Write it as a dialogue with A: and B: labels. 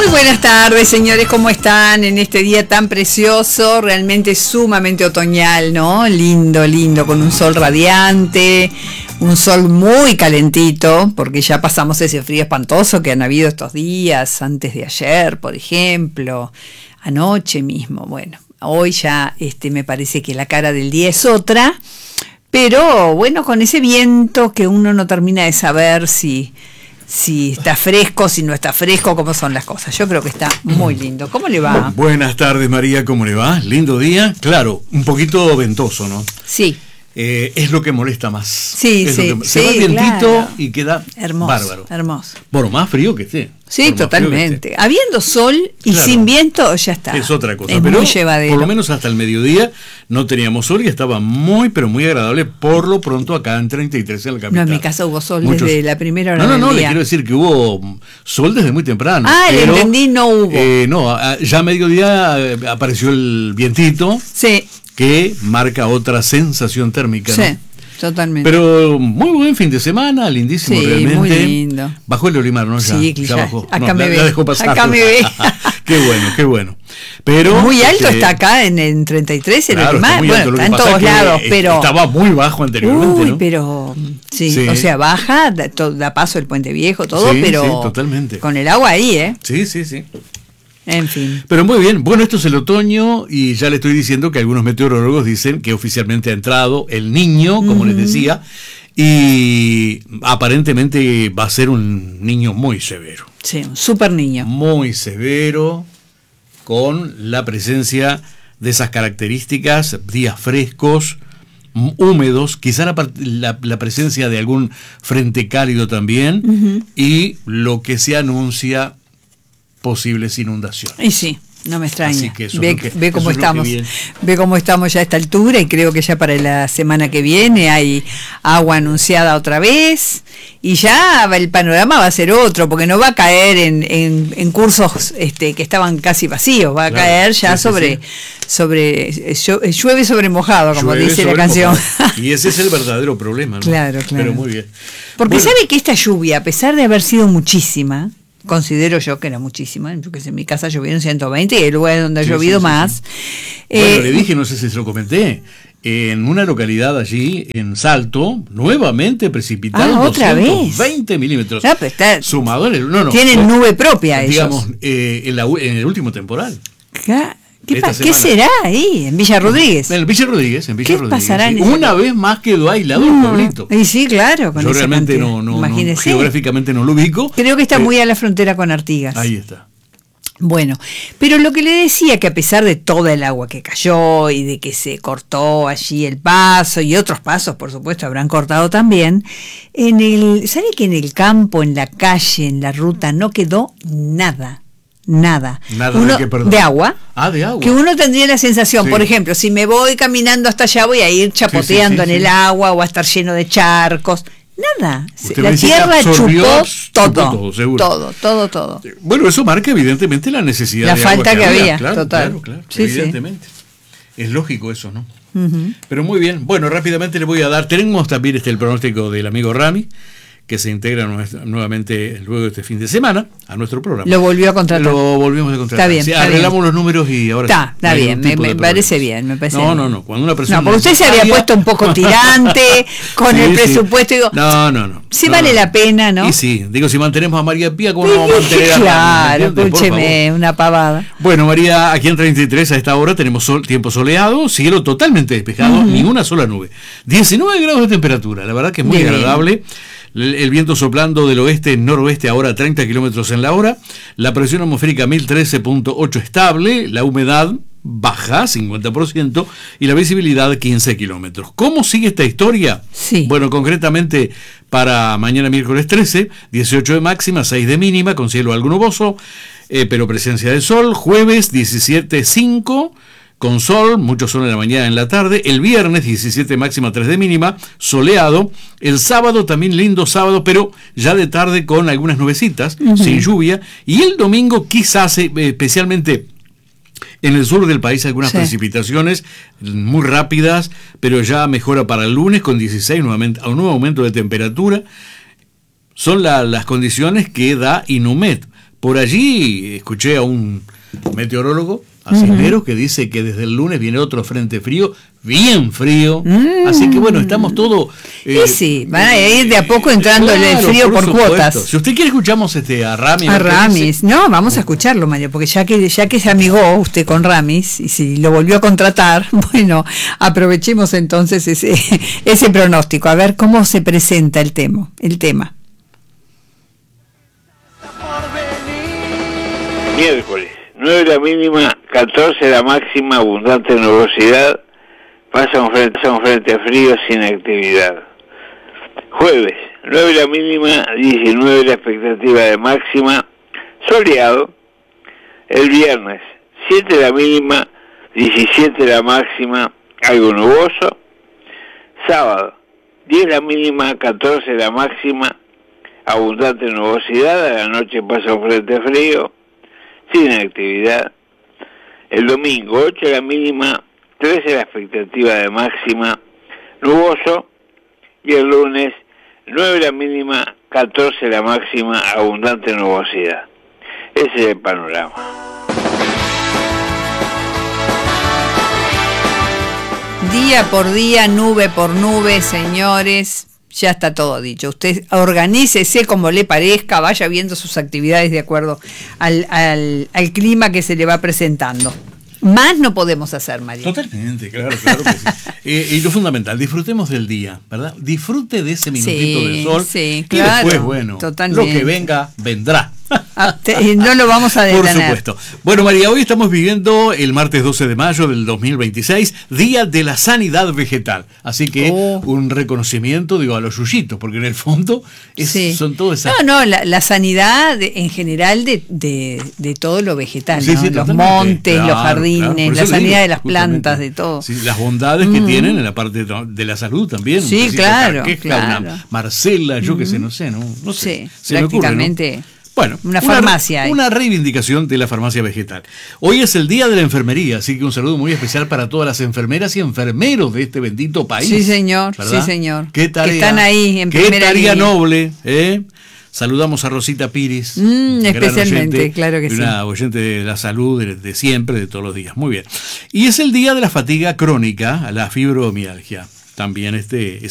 A: Muy buenas tardes, señores, ¿cómo están en este día tan precioso? Realmente sumamente otoñal, ¿no? Lindo, lindo, con un sol radiante, un sol muy calentito, porque ya pasamos ese frío espantoso que han habido estos días, antes de ayer, por ejemplo, anoche mismo. Bueno, hoy ya me parece que la cara del día es otra, pero bueno, con ese viento que uno no termina de saber si está fresco, si no está fresco, cómo son las cosas. Yo creo que está muy lindo. ¿Cómo le va?
B: Buenas tardes, María, ¿cómo le va? Lindo día. Claro, un poquito ventoso, ¿no?
A: Sí.
B: Es lo que molesta más.
A: Sí, sí.
B: Se va el vientito, claro, y queda
A: hermoso,
B: bárbaro.
A: Hermoso.
B: Bueno, más frío que esté.
A: Sí, totalmente. Habiendo sol y claro, sin viento, ya está.
B: Es otra cosa.
A: Es
B: pero
A: muy llevadero.
B: Por lo menos hasta el mediodía no teníamos sol y estaba muy, pero muy agradable. Por lo pronto acá en 33 en la capital.
A: No, en mi casa hubo sol desde la primera hora del
B: día.
A: día.
B: Le quiero decir que hubo sol desde muy temprano.
A: Ah, pero, le entendí, no hubo.
B: No, ya a mediodía apareció el vientito.
A: Sí.
B: Que marca otra sensación térmica.
A: Sí.
B: ¿No?
A: Totalmente.
B: Pero muy buen fin de semana, lindísimo,
A: sí,
B: realmente.
A: Muy lindo.
B: Bajó el olimar, ¿no?
A: Sí,
B: ya bajó.
A: Acá me ve.
B: La dejó pasar.
A: Acá me ve.
B: Qué bueno, qué bueno. Pero
A: muy alto está acá en 33 el olimar. Bueno, está en todos lados, pero
B: estaba muy bajo anteriormente.
A: Uy,
B: ¿no?
A: pero sí, o sea, baja, da paso el Puente Viejo, todo,
B: sí,
A: pero
B: sí, totalmente.
A: Con el agua ahí, ¿eh?
B: Sí, sí, sí.
A: En fin.
B: Pero muy bien, bueno, esto es el otoño y ya le estoy diciendo que algunos meteorólogos dicen que oficialmente ha entrado el Niño, como les decía, y aparentemente va a ser un niño muy severo.
A: Sí, un súper niño.
B: Muy severo, con la presencia de esas características, días frescos, húmedos, quizá la presencia de algún frente cálido también, y lo que se anuncia posibles inundaciones.
A: Y sí, no me extraña.
B: Así que eso
A: ve cómo estamos. Ve cómo estamos ya a esta altura y creo que ya para la semana que viene hay agua anunciada otra vez y ya el panorama va a ser otro, porque no va a caer en cursos que estaban casi vacíos, va a caer ya sobre llueve sobre mojado, como llueve dice la canción.
B: Y ese es el verdadero problema, ¿no?
A: Claro.
B: Pero muy bien.
A: Porque sabe que esta lluvia, a pesar de haber sido muchísima, considero yo que era muchísima, porque en mi casa llovieron 120 y hay lugares donde ha llovido más.
B: Bueno, le dije, no sé si se lo comenté, en una localidad allí, en Salto, nuevamente precipitaron
A: otra
B: 220 vez. Milímetros.
A: No, pero está,
B: sumado en el...
A: tienen nube propia
B: digamos,
A: ellos.
B: En el último temporal.
A: ¿Qué será ahí, en Villa Rodríguez?
B: En Villa Rodríguez,
A: ¿Qué pasará en
B: una vez más quedó aislado el pueblito.
A: Y sí, claro.
B: Yo realmente no geográficamente no lo ubico.
A: Creo que está muy a la frontera con Artigas.
B: Ahí está.
A: Bueno, pero lo que le decía, que a pesar de toda el agua que cayó y de que se cortó allí el paso y otros pasos, por supuesto, habrán cortado también, ¿sabe que en el campo, en la calle, en la ruta, no quedó nada? Nada de agua.
B: De agua.
A: Que uno tendría la sensación, por ejemplo, si me voy caminando hasta allá voy a ir chapoteando en el agua o a estar lleno de charcos. Nada. La tierra chupó todo.
B: Bueno, eso marca evidentemente la necesidad
A: de
B: falta
A: agua que había.
B: Claro,
A: total.
B: Claro, evidentemente. Es lógico eso, ¿no? Pero muy bien. Bueno, rápidamente le voy a dar. Tenemos también el pronóstico del amigo Rami, que se integra nuevamente luego de este fin de semana a nuestro programa.
A: Lo volvió a contratar.
B: Lo volvimos a contratar.
A: Está bien.
B: Sí, arreglamos los números y ahora
A: está bien, me parece bien.
B: No. Cuando una persona.
A: No, porque usted se había puesto un poco tirante con el presupuesto. Digo,
B: no.
A: Sí vale la pena, ¿no?
B: Y sí, digo, si mantenemos a María Pía, ¿cómo vamos a mantener a
A: Claro, escúcheme, una pavada.
B: Bueno, María, aquí en 33 a esta hora tenemos tiempo soleado, cielo totalmente despejado, ni una sola nube. 19 grados de temperatura, la verdad que es muy agradable. El viento soplando del oeste-noroeste ahora a 30 kilómetros en la hora. La presión atmosférica 1013.8 estable. La humedad baja, 50%. Y la visibilidad 15 kilómetros. ¿Cómo sigue esta historia?
A: Sí.
B: Bueno, concretamente para mañana miércoles 13, 18 de máxima, 6 de mínima, con cielo algo nuboso, pero presencia de sol. Jueves 17.5. Con sol, mucho sol en la mañana y en la tarde. El viernes 17 máxima, 3 de mínima, soleado. El sábado también lindo sábado, pero ya de tarde con algunas nubecitas, sin lluvia. Y el domingo quizás, especialmente en el sur del país, algunas precipitaciones muy rápidas, pero ya mejora para el lunes con 16, nuevamente, a un nuevo aumento de temperatura. Son las condiciones que da Inumet Por allí escuché a un meteorólogo, a Cisneros, que dice que desde el lunes viene otro frente frío, bien frío. Así que bueno, estamos todos...
A: sí, van a ir de a poco entrando el frío por
B: supuesto.
A: cuotas.
B: Si usted quiere, escuchamos a Ramis.
A: A Ramis. No, vamos a escucharlo, Mario, porque ya que se amigó usted con Ramis, y si lo volvió a contratar, bueno, aprovechemos entonces ese pronóstico, a ver cómo se presenta el tema.
C: Miércoles, 9 la mínima, 14 la máxima, abundante nubosidad, pasa un frente frío sin actividad. Jueves, 9 la mínima, 19 la expectativa de máxima, soleado. El viernes, 7 la mínima, 17 la máxima, algo nuboso. Sábado, 10 la mínima, 14 la máxima, abundante nubosidad, a la noche pasa un frente frío, sin actividad. El domingo, 8 la mínima, 13 la expectativa de máxima, nuboso. Y el lunes, 9 la mínima, 14 la máxima, abundante nubosidad. Ese es el panorama.
A: Día por día, nube por nube, señores. Ya está todo dicho. Usted organícese como le parezca, vaya viendo sus actividades de acuerdo al clima que se le va presentando. Más no podemos hacer, María.
B: Totalmente, claro que sí. Y lo fundamental, disfrutemos del día, ¿verdad? Disfrute de ese minutito de sol.
A: Sí,
B: y
A: claro.
B: después, bueno,
A: totalmente.
B: Lo que venga, vendrá.
A: No lo vamos a detener.
B: Por supuesto. Bueno, María, hoy estamos viviendo el martes 12 de mayo del 2026, Día de la Sanidad Vegetal. Así que un reconocimiento, a los yuyitos, porque en el fondo son todas esas...
A: No, la sanidad en general de todo lo vegetal,
B: sí,
A: ¿no?
B: sí,
A: los montes, los jardines, la sanidad de las plantas, de todo.
B: Sí, las bondades que tienen en la parte de la salud también.
A: Sí, claro.
B: Una Marcela, yo que sé, no sé.
A: Sí,
B: se me ocurre,
A: prácticamente...
B: ¿no? Bueno,
A: una farmacia.
B: Una reivindicación de la farmacia vegetal. Hoy es el Día de la Enfermería, así que un saludo muy especial para todas las enfermeras y enfermeros de este bendito país.
A: Sí, señor,
B: ¿verdad?
A: Sí, señor.
B: Qué tarea,
A: que están ahí en primera línea.
B: Qué tarea noble, ¿eh? Saludamos a Rosita Piris.
A: Especialmente,
B: oyente,
A: claro que sí.
B: Una oyente de la salud de siempre, de todos los días. Muy bien. Y es el Día de la Fatiga Crónica, la fibromialgia. También es